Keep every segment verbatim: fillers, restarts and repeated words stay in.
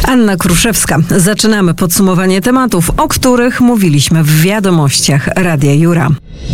Anna Kruszewska. Zaczynamy podsumowanie tematów, o których mówiliśmy w wiadomościach Radia Jura.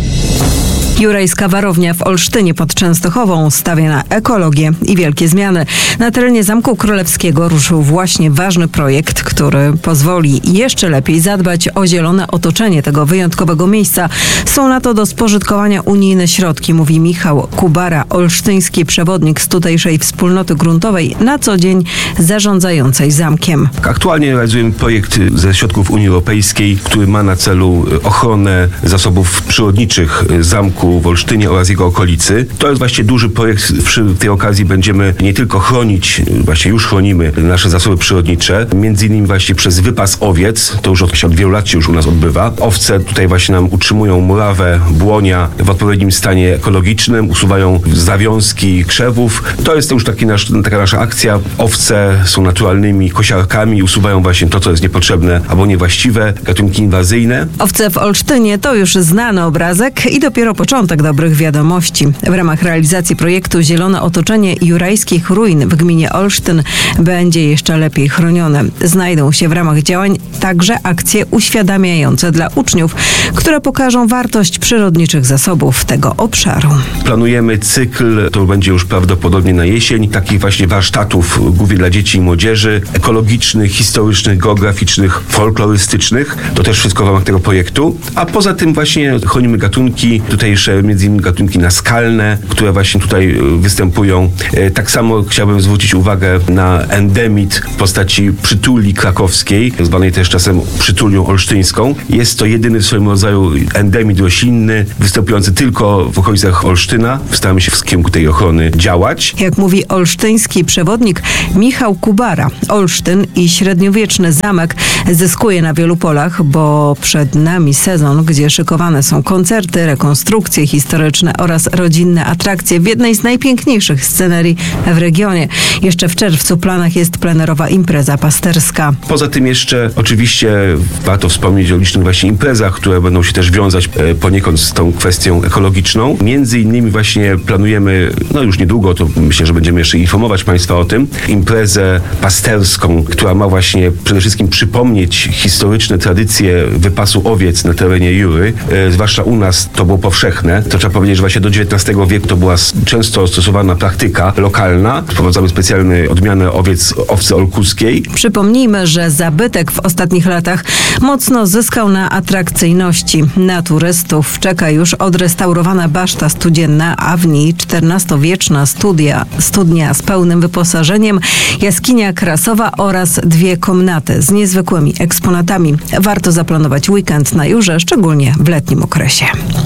Jurajska warownia w Olsztynie pod Częstochową stawia na ekologię i wielkie zmiany. Na terenie Zamku Królewskiego ruszył właśnie ważny projekt, który pozwoli jeszcze lepiej zadbać o zielone otoczenie tego wyjątkowego miejsca. Są na to do spożytkowania unijne środki, mówi Michał Kubara, olsztyński przewodnik z tutejszej wspólnoty gruntowej, na co dzień zarządzającej zamkiem. Aktualnie realizujemy projekt ze środków Unii Europejskiej, który ma na celu ochronę zasobów przyrodniczych zamku w Olsztynie oraz jego okolicy. To jest właśnie duży projekt. Przy tej okazji będziemy nie tylko chronić, właśnie już chronimy nasze zasoby przyrodnicze, między innymi właśnie przez wypas owiec, to już od, od wielu lat się już u nas odbywa. Owce tutaj właśnie nam utrzymują murawę, błonia w odpowiednim stanie ekologicznym, usuwają zawiązki krzewów. To jest już taki nasz, taka nasza akcja. Owce są naturalnymi kosiarkami, usuwają właśnie to, co jest niepotrzebne albo niewłaściwe, gatunki inwazyjne. Owce w Olsztynie to już znany obrazek i dopiero początek dobrych wiadomości. W ramach realizacji projektu Zielone Otoczenie Jurajskich Ruin w gminie Olsztyn będzie jeszcze lepiej chronione. Znajdą się w ramach działań także akcje uświadamiające dla uczniów, które pokażą wartość przyrodniczych zasobów tego obszaru. Planujemy cykl, to będzie już prawdopodobnie na jesień, takich właśnie warsztatów głównie dla dzieci i młodzieży, ekologicznych, historycznych, geograficznych, folklorystycznych. To też wszystko w ramach tego projektu. A poza tym właśnie chronimy gatunki, tutejsze między innymi gatunki naskalne, które właśnie tutaj występują. Tak samo chciałbym zwrócić uwagę na endemit w postaci przytuli krakowskiej, zwanej też czasem przytulią olsztyńską. Jest to jedyny w swoim rodzaju endemit roślinny, występujący tylko w okolicach Olsztyna. Staramy się w kierunku tej ochrony działać. Jak mówi olsztyński przewodnik Michał Kubara, Olsztyn i średniowieczny zamek zyskuje na wielu polach, bo przed nami sezon, gdzie szykowane są koncerty, rekonstrukcje historyczne oraz rodzinne atrakcje w jednej z najpiękniejszych scenerii w regionie. Jeszcze w czerwcu w planach jest plenerowa impreza pasterska. Poza tym jeszcze oczywiście warto wspomnieć o licznych właśnie imprezach, które będą się też wiązać poniekąd z tą kwestią ekologiczną. Między innymi właśnie planujemy, no już niedługo, to myślę, że będziemy jeszcze informować Państwa o tym, imprezę pasterską, która ma właśnie przede wszystkim przypomnieć historyczne tradycje wypasu owiec na terenie Jury. E, zwłaszcza u nas to było powszechne. To trzeba powiedzieć, że właśnie do dziewiętnastego wieku to była często stosowana praktyka lokalna. Wprowadzamy specjalne odmiany owiec owcy olkuskiej. Przypomnijmy, że zabytek w ostatnich latach mocno zyskał na atrakcyjności. Na turystów czeka już odrestaurowana baszta studzienna, a w niej czternastowieczna studia, studnia z pełnym wyposażeniem, jaskinia krasowa oraz dwie komnaty z niezwykłymi eksponatami. Warto zaplanować weekend na Jurze, szczególnie w letnim okresie.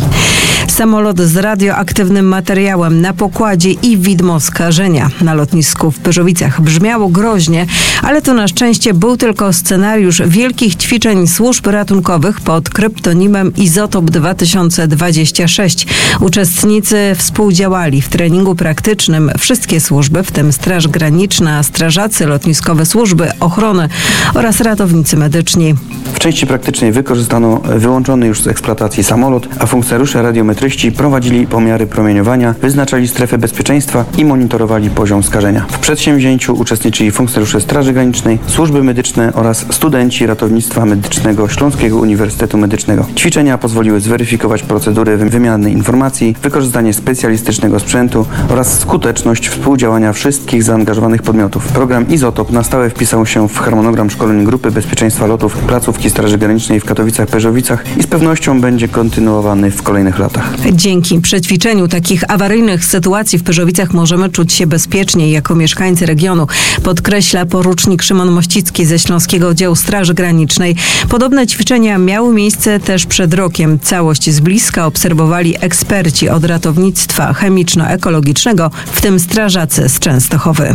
Samolot z radioaktywnym materiałem na pokładzie i widmo skażenia na lotnisku w Pyrzowicach brzmiało groźnie, ale to na szczęście był tylko scenariusz wielkich ćwiczeń służb ratunkowych pod kryptonimem Izotop dwa tysiące dwadzieścia sześć. Uczestnicy współdziałali w treningu praktycznym wszystkie służby, w tym Straż Graniczna, strażacy, lotniskowe służby ochrony oraz ratownicy medyczni. W części praktycznej wykorzystano wyłączony już z eksploatacji samolot, a funkcjonariusze radiometryści prowadzili pomiary promieniowania, wyznaczali strefy bezpieczeństwa i monitorowali poziom skażenia. W przedsięwzięciu uczestniczyli funkcjonariusze Straży Granicznej, służby medyczne oraz studenci ratownictwa medycznego Śląskiego Uniwersytetu Medycznego. Ćwiczenia pozwoliły zweryfikować procedury wymiany informacji, wykorzystanie specjalistycznego sprzętu oraz skuteczność współdziałania wszystkich zaangażowanych podmiotów. Program Izotop na stałe wpisał się w harmonogram szkoleń Grupy Bezpieczeństwa Lotów placówki Straży Granicznej w Katowicach-Pyrzowicach i z pewnością będzie kontynuowany w kolejnych latach. Dzięki przećwiczeniu takich awaryjnych sytuacji w Pyrzowicach możemy czuć się bezpieczniej jako mieszkańcy regionu, podkreśla porucznik Szymon Mościcki ze Śląskiego Oddziału Straży Granicznej. Podobne ćwiczenia miały miejsce też przed rokiem. Całość z bliska obserwowali eksperci od ratownictwa chemiczno-ekologicznego, w tym strażacy z Częstochowy.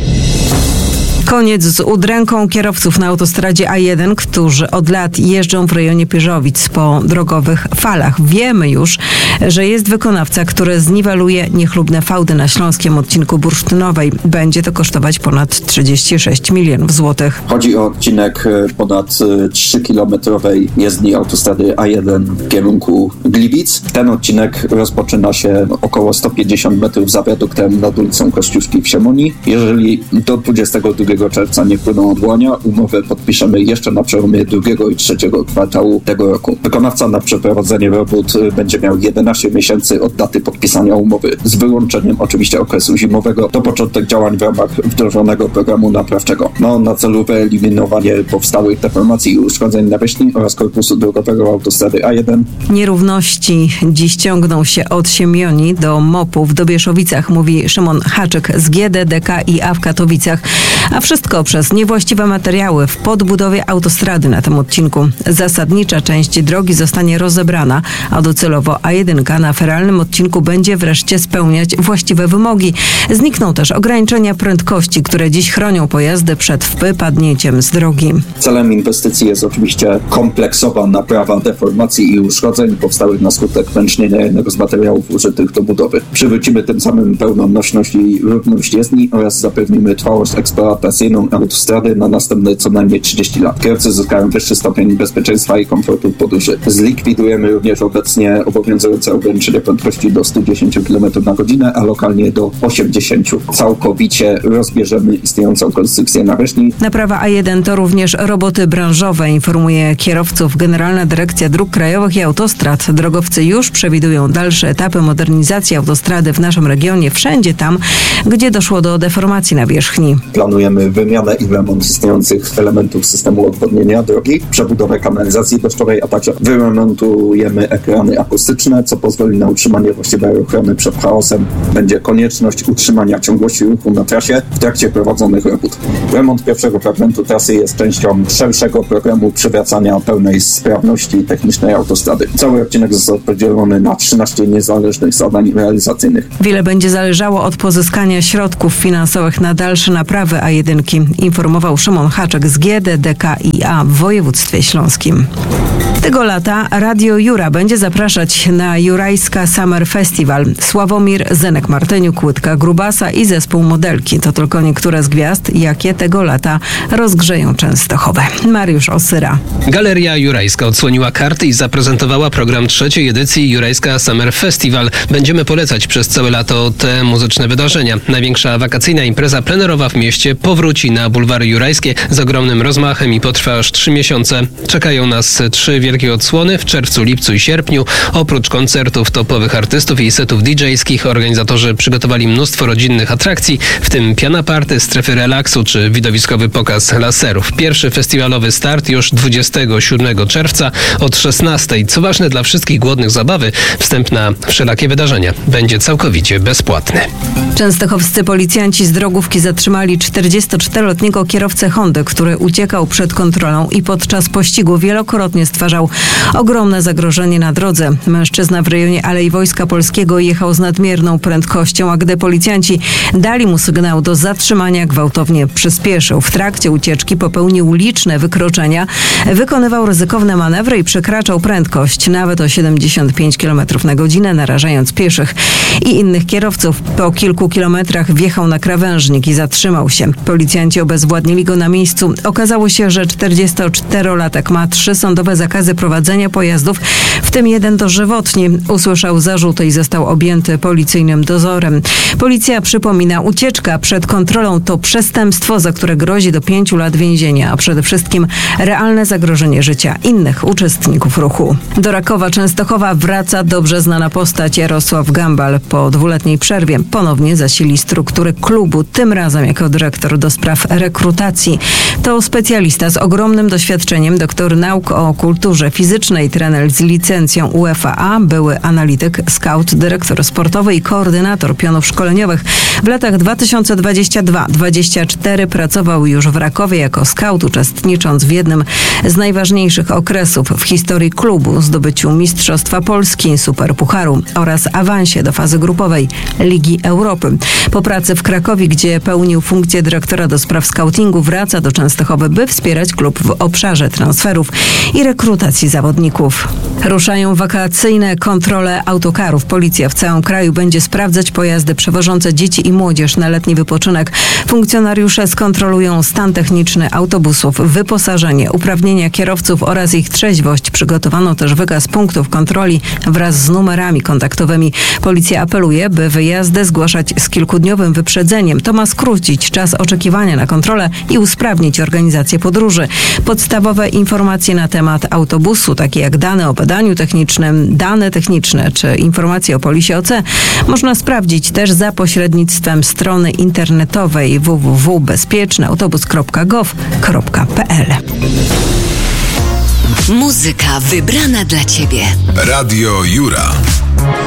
Koniec z udręką kierowców na autostradzie A jeden, którzy od lat jeżdżą w rejonie Pyrzowic po drogowych falach. Wiemy już, że jest wykonawca, który zniweluje niechlubne fałdy na śląskim odcinku bursztynowej. Będzie to kosztować ponad trzydzieści sześć milionów złotych. Chodzi o odcinek ponad trzykilometrowej jezdni autostrady A jeden w kierunku Gliwic. Ten odcinek rozpoczyna się około sto pięćdziesiąt metrów za wiaduktem nad ulicą Kościuszki w Siemonii. Jeżeli do dwudziestego drugiego czerwca nie wpłyną odwołania, umowę podpiszemy jeszcze na przełomie drugiego i trzeciego kwartału tego roku. Wykonawca na przeprowadzenie robót będzie miał jedenaście miesięcy od daty podpisania umowy, z wyłączeniem oczywiście okresu zimowego. To początek działań w ramach wdrożonego programu naprawczego. Ma na celu wyeliminowanie powstałych deformacji i uszkodzeń nawierzchni oraz korpusu drogowego autostrady A jeden. Nierówności dziś ciągną się od Siemioni do mopu w Dobieszowicach, mówi Szymon Haczyk z G D D K i A w Katowicach. A wszystko przez niewłaściwe materiały w podbudowie autostrady na tym odcinku. Zasadnicza część drogi zostanie rozebrana, a docelowo A jeden na feralnym odcinku będzie wreszcie spełniać właściwe wymogi. Znikną też ograniczenia prędkości, które dziś chronią pojazdy przed wypadnięciem z drogi. Celem inwestycji jest oczywiście kompleksowa naprawa deformacji i uszkodzeń powstałych na skutek pęcznienia jednego z materiałów użytych do budowy. Przywrócimy tym samym pełną nośność i równość jezdni oraz zapewnimy trwałość eksploatacyjną autostrady na następne co najmniej trzydzieści lat. Kierowcy zyskają wyższy stopień bezpieczeństwa i komfortu w podróży. Zlikwidujemy również obecnie obowiązujące ograniczenie prędkości do stu dziesięciu kilometrów na godzinę, a lokalnie do osiemdziesięciu. Całkowicie rozbierzemy istniejącą konstrukcję nawierzchni. Naprawa A jeden to również roboty branżowe, informuje kierowców Generalna Dyrekcja Dróg Krajowych i Autostrad. Drogowcy już przewidują dalsze etapy modernizacji autostrady w naszym regionie, wszędzie tam, gdzie doszło do deformacji nawierzchni. Planujemy wymianę i remont istniejących elementów systemu odwodnienia drogi, przebudowę kanalizacji deszczowej, a także wyremontujemy ekrany akustyczne, co pozwoli na utrzymanie właściwej ochrony przed chaosem. Będzie konieczność utrzymania ciągłości ruchu na trasie w trakcie prowadzonych robót. Remont pierwszego fragmentu trasy jest częścią szerszego programu przywracania pełnej sprawności technicznej autostrady. Cały odcinek został podzielony na trzynaście niezależnych zadań realizacyjnych. Wiele będzie zależało od pozyskania środków finansowych na dalsze naprawy A jeden, informował Szymon Haczyk z G D D K i A w województwie śląskim. Tego lata Radio Jura będzie zapraszać na Jurajska Summer Festival. Sławomir, Zenek Martyniuk, Łydka Grubasa i zespół Modelki. To tylko niektóre z gwiazd, jakie tego lata rozgrzeją Częstochowę. Mariusz Osyra. Galeria Jurajska odsłoniła karty i zaprezentowała program trzeciej edycji Jurajska Summer Festival. Będziemy polecać przez całe lato te muzyczne wydarzenia. Największa wakacyjna impreza plenerowa w mieście powróci na bulwary jurajskie z ogromnym rozmachem i potrwa aż trzy miesiące. Czekają nas trzy wielkie odsłony w czerwcu, lipcu i sierpniu. Oprócz koncertów topowych artystów i setów didżejskich organizatorzy przygotowali mnóstwo rodzinnych atrakcji, w tym piana party, strefy relaksu czy widowiskowy pokaz laserów. Pierwszy festiwalowy start już dwudziestego siódmego czerwca od szesnastej. Co ważne dla wszystkich głodnych zabawy, wstęp na wszelakie wydarzenia będzie całkowicie bezpłatny. Częstochowscy policjanci z drogówki zatrzymali czterdziestoczteroletniego kierowcę Hondy, który uciekał przed kontrolą i podczas pościgu wielokrotnie stwarzał ogromne zagrożenie na drodze. Mężczyzna w rejonie Alei Wojska Polskiego jechał z nadmierną prędkością, a gdy policjanci dali mu sygnał do zatrzymania, gwałtownie przyspieszył. W trakcie ucieczki popełnił liczne wykroczenia, wykonywał ryzykowne manewry i przekraczał prędkość nawet o siedemdziesiąt pięć kilometrów na godzinę, narażając pieszych i innych kierowców. Po kilku kilometrach wjechał na krawężnik i zatrzymał się. Policjanci obezwładnili go na miejscu. Okazało się, że czterdziestoczterolatek ma trzy sądowe zakazy prowadzenia pojazdów, w tym jeden dożywotni. Usłyszał zarzuty i został objęty policyjnym dozorem. Policja przypomina, ucieczka przed kontrolą to przestępstwo, za które grozi do pięciu lat więzienia, a przede wszystkim realne zagrożenie życia innych uczestników ruchu. Do Rakowa Częstochowa wraca dobrze znana postać Jarosław Gambal. Po dwuletniej przerwie ponownie zasili struktury klubu, tym razem jako dyrektor do spraw rekrutacji. To specjalista z ogromnym doświadczeniem, doktor nauk o kulturze fizycznej, trener z licencją U F A, były analityk, scout, dyrektor sportowy i koordynator pionów szkoleniowych. W latach dwa tysiące dwudziestym drugim do dwudziestego czwartego pracował już w Rakowie jako scout, uczestnicząc w jednym z najważniejszych okresów w historii klubu, zdobyciu Mistrzostwa Polski, Superpucharu oraz awansie do fazy grupowej Ligi Europy. Po pracy w Krakowie, gdzie pełnił funkcję dyrektora do spraw scoutingu, wraca do Częstochowy, by wspierać klub w obszarze transferów i rekrutacji eksploatacji zawodników. Ruszają wakacyjne kontrole autokarów. Policja w całym kraju będzie sprawdzać pojazdy przewożące dzieci i młodzież na letni wypoczynek. Funkcjonariusze skontrolują stan techniczny autobusów, wyposażenie, uprawnienia kierowców oraz ich trzeźwość. Przygotowano też wykaz punktów kontroli wraz z numerami kontaktowymi. Policja apeluje, by wyjazdy zgłaszać z kilkudniowym wyprzedzeniem. To ma skrócić czas oczekiwania na kontrolę i usprawnić organizację podróży. Podstawowe informacje na temat autobusu, takie jak dane o badaniu technicznym, dane techniczne czy informacje o polisie O C, można sprawdzić też za pośrednictwem strony internetowej w w w kropka bezpieczny autobus kropka gov kropka p l. Muzyka wybrana dla Ciebie. Radio Jura.